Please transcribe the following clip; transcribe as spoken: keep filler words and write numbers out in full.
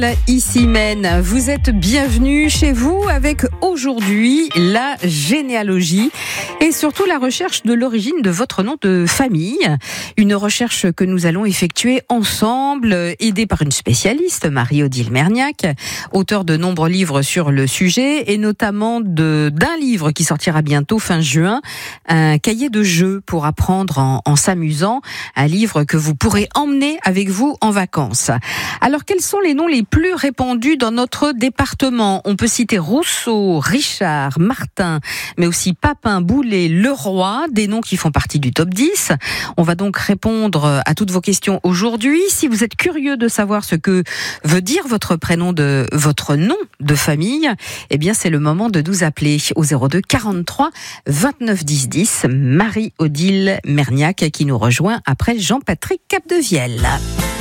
Ici Maine, vous êtes bienvenus chez vous avec aujourd'hui la généalogie et surtout la recherche de l'origine de votre nom de famille. Une recherche que nous allons effectuer ensemble, aidée par une spécialiste, Marie-Odile Merniac, auteure de nombreux livres sur le sujet et notamment de, d'un livre qui sortira bientôt fin juin, un cahier de jeux pour apprendre en, en s'amusant, un livre que vous pourrez emmener avec vous en vacances. Alors quels sont les noms les plus répandus dans notre département? On peut citer Rousseau, Richard, Martin, mais aussi Papin, Boulet, Leroy, des noms qui font partie du top dix. On va donc répondre à toutes vos questions aujourd'hui. Si vous êtes curieux de savoir ce que veut dire votre prénom de votre nom de famille, eh bien c'est le moment de nous appeler au zéro deux quarante-trois vingt-neuf dix dix. Marie-Odile Merniac qui nous rejoint après Jean-Patrick Capdevielle.